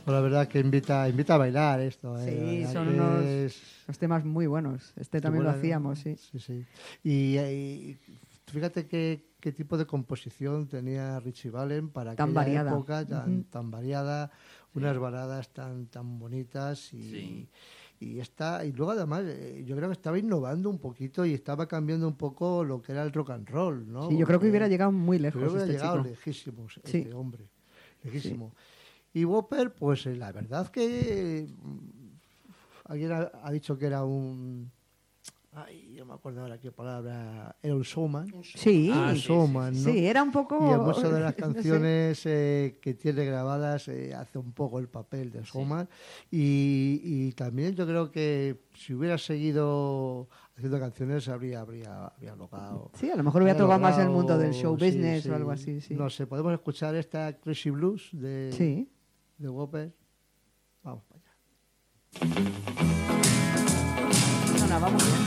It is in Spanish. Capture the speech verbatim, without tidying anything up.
Pues la verdad que invita, invita a bailar esto. Sí, ¿eh? son que unos, es... unos temas muy buenos. Este también bueno, lo hacíamos, sí. Sí, sí. Y, y fíjate qué, qué tipo de composición tenía Richie Valens para Tan aquella variada. época tan, Uh-huh. tan variada, unas baladas tan, tan bonitas y... Sí. Y, está, y luego además eh, yo creo que estaba innovando un poquito y estaba cambiando un poco lo que era el rock and roll, ¿no? Sí, yo creo que Porque hubiera llegado muy lejos creo que hubiera este llegado chico. lejísimos Sí. este hombre, lejísimo. Sí. Y Whopper, pues eh, la verdad que mm, alguien ha, ha dicho que era un... Ay, yo me acuerdo ahora qué palabra... Era un showman. Sí, Ah, un showman, ¿no? Sí, era un poco... Y en muchas de las no canciones sé. eh, que tiene grabadas eh, hace un poco el papel de showman. Sí. Y, y también yo creo que si hubiera seguido haciendo canciones habría, habría, habría logrado... Sí, a lo mejor hubiera tocado más el mundo del show sí, business sí. o algo así, sí. No sé, podemos escuchar esta Crazy Blues de, sí. de Whopper. Vamos para allá. No, no, vamos.